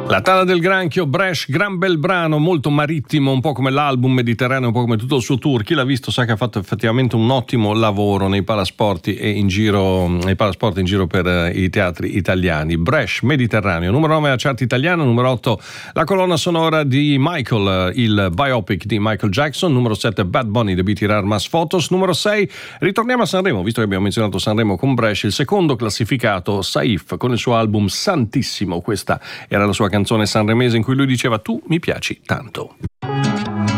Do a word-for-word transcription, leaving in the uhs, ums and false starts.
La Tana del Granchio, Brescia, gran bel brano, molto marittimo, un po' come l'album Mediterraneo, un po' come tutto il suo tour. Chi l'ha visto sa che ha fatto effettivamente un ottimo lavoro nei palasporti e in giro, nei palasport in giro per uh, i teatri italiani. Brescia, Mediterraneo. Numero nove la chart italiana, numero otto la colonna sonora di Michael, il biopic di Michael Jackson. Numero sette Bad Bunny, The Tirar Mas Fotos. Numero sei ritorniamo a Sanremo, visto che abbiamo menzionato Sanremo con Brescia, il secondo classificato Saif con il suo album Santissimo. Questa era la sua canzone sanremese in cui lui diceva: tu mi piaci tanto.